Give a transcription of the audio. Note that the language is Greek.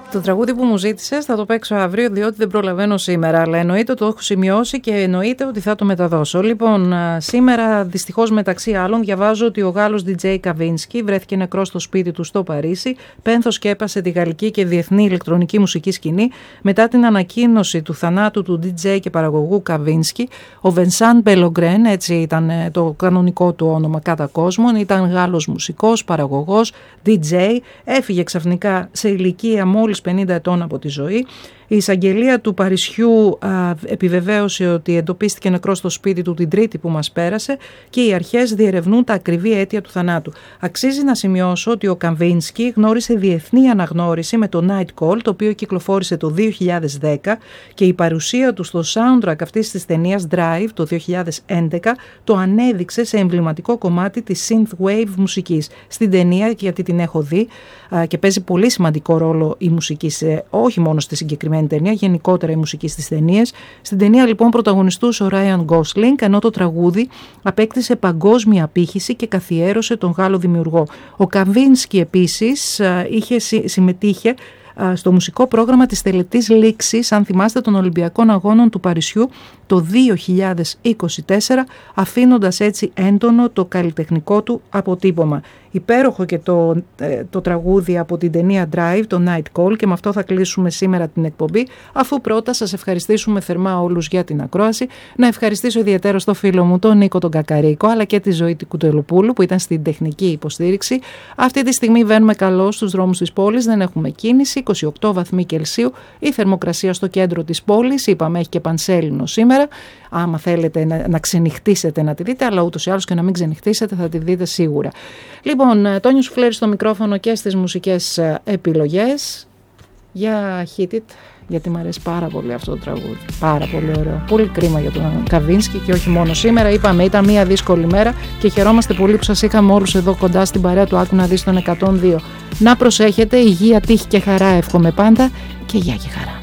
Το τραγούδι που μου ζήτησες θα το παίξω αύριο, διότι δεν προλαβαίνω σήμερα, αλλά εννοείται το έχω σημειώσει και εννοείται ότι θα το μεταδώσω. Λοιπόν, σήμερα δυστυχώς μεταξύ άλλων διαβάζω ότι ο Γάλλος DJ Kavinsky βρέθηκε νεκρός στο σπίτι του στο Παρίσι, πένθος σκέπασε τη γαλλική και διεθνή ηλεκτρονική μουσική σκηνή μετά την ανακοίνωση του θανάτου του DJ και παραγωγού Kavinsky. Ο Vincent Bellogren, έτσι ήταν το κανονικό του όνομα κατά κόσμον, ήταν Γάλλος μουσικός, παραγωγός, DJ, έφυγε ξαφνικά σε ηλικία μόλις 50 ετών από τη ζωή. Η εισαγγελία του Παρισιού επιβεβαίωσε ότι εντοπίστηκε νεκρός στο σπίτι του την Τρίτη που μας πέρασε και οι αρχές διερευνούν τα ακριβή αίτια του θανάτου. Αξίζει να σημειώσω ότι ο Kavinsky γνώρισε διεθνή αναγνώριση με το Night Call, το οποίο κυκλοφόρησε το 2010, και η παρουσία του στο soundtrack αυτής της ταινίας Drive το 2011 το ανέδειξε σε εμβληματικό κομμάτι της synthwave μουσικής. Στην ταινία, γιατί την έχω δει και παίζει πολύ σημαντικό ρόλο η μουσική, όχι μόνο στη συγκεκριμένη ταινία, γενικότερα η μουσική στις ταινίες. Στην ταινία λοιπόν πρωταγωνιστούσε ο Ryan Gosling, ενώ το τραγούδι απέκτησε παγκόσμια απήχηση και καθιέρωσε τον Γάλλο δημιουργό. Ο Kavinsky επίσης συμμετείχε στο μουσικό πρόγραμμα της τελετής λήξης, αν θυμάστε, των Ολυμπιακών Αγώνων του Παρισιού το 2024, αφήνοντας έτσι έντονο το καλλιτεχνικό του αποτύπωμα. Υπέροχο και το τραγούδι από την ταινία Drive, το Night Call, και με αυτό θα κλείσουμε σήμερα την εκπομπή, αφού πρώτα σας ευχαριστήσουμε θερμά όλους για την ακρόαση. Να ευχαριστήσω ιδιαίτερα στο φίλο μου τον Νίκο τον Κακαρίκο, αλλά και τη Ζωή Κουτελοπούλου που ήταν στην τεχνική υποστήριξη. Αυτή τη στιγμή βαίνουμε καλώς στους δρόμους της πόλης, δεν έχουμε κίνηση, 28 βαθμοί Κελσίου, η θερμοκρασία στο κέντρο της πόλης, είπαμε έχει και πανσέλινο σήμερα. Άμα θέλετε να ξενυχτήσετε να τη δείτε, αλλά ούτως ή άλλως και να μην ξενυχτήσετε θα τη δείτε σίγουρα. Λοιπόν, Τόνιος Σουφλέρης στο μικρόφωνο και στις μουσικές επιλογές. Για hit it, γιατί μου αρέσει πάρα πολύ αυτό το τραγούδι. Πάρα πολύ ωραίο. Πολύ κρίμα για τον Kavinsky και όχι μόνο σήμερα. Είπαμε, ήταν μια δύσκολη μέρα και χαιρόμαστε πολύ που σας είχαμε όλους εδώ κοντά στην παρέα του Άκου να δεις τον 102. Να προσέχετε, υγεία, τύχη και χαρά εύχομαι πάντα και γεια και χαρά.